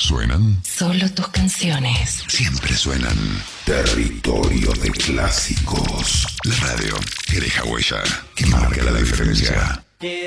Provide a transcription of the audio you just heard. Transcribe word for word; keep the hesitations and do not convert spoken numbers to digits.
¿Suenan? Solo tus canciones. Siempre suenan. Territorio de clásicos. La radio que deja huella, que marca la diferencia.